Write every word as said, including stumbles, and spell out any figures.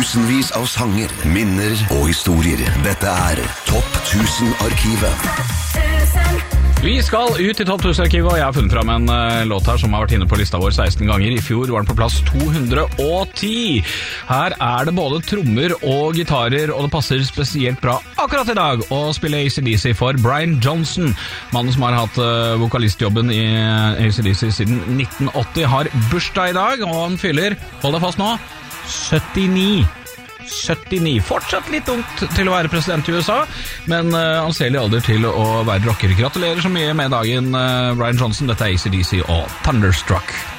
Tusenvis av sanger, minner og historier. Dette er Topp tusen-arkivet. Vi skal ut i Topp tusen-arkivet, og jeg har funnet fram en uh, låt her som har vært inne på lista vår seksten ganger. I fjor var den på plass to hundre og ti. Her er det både trommer og gitarer, og det passer spesielt bra akkurat i dag å spille A C D C for Brian Johnson. Mannen som har hatt uh, vokalistjobben i A C D C siden nitten åtti, har bursdag i dag, og han fyller, hold deg fast nå, syttini. syttini. Fortsatt litt ungt til å være president i U S A, men uh, anselig alder til å være rocker. Gratulerer så mye med dagen, uh, Brian Johnson. Dette er A C D C og Thunderstruck.